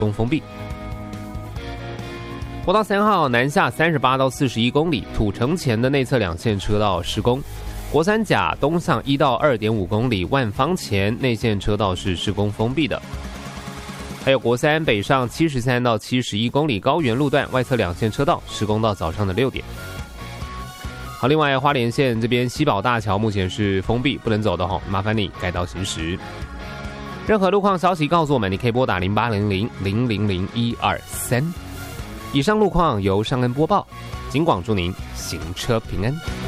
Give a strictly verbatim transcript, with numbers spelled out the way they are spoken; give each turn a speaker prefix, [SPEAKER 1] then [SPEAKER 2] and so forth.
[SPEAKER 1] 中封闭。国道三号南下三十八到四十一公里，土城前的内侧两线车道施工。国三甲东向一到二点五公里，万方前内线车道是施工封闭的。还有国三北上七十三到七十一公里，高原路段外侧两线车道施工到早上的六点。好，另外花莲县这边西宝大桥目前是封闭，不能走的哈，麻烦你改道行驶。任何路况消息告诉我们，你可以拨打零八零零零零零一二三。以上路况由尚恩播报，警广祝您行车平安。